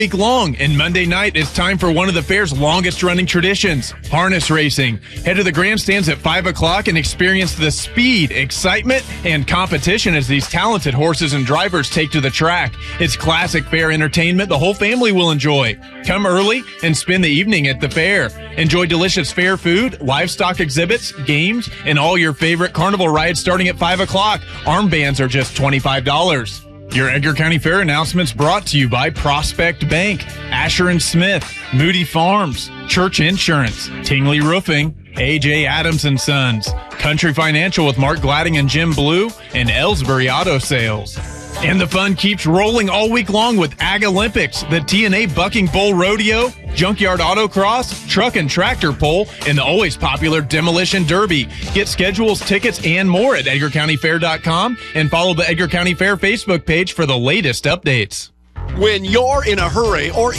week long, and Monday night is time for one of the fair's longest running traditions, harness racing. Head to the grandstands at 5 o'clock and experience the speed, excitement, and competition as these talented horses and drivers take to the track. It's classic fair entertainment the whole family will enjoy. Come early and spend the evening at the fair. Enjoy delicious fair food, livestock exhibits, games, and all your favorite carnival rides starting at 5 o'clock. Armbands are just $25. Your Edgar County Fair announcements brought to you by Prospect Bank, Asher & Smith, Moody Farms, Church Insurance, Tingley Roofing, A.J. Adams & Sons, Country Financial with Mark Gladding and Jim Blue, and Ellsbury Auto Sales. And the fun keeps rolling all week long with Ag Olympics, the TNA Bucking Bull Rodeo, Junkyard Autocross, Truck and Tractor Pull, and the always popular Demolition Derby. Get schedules, tickets, and more at EdgarCountyFair.com and follow the Edgar County Fair Facebook page for the latest updates. When you're in a hurry or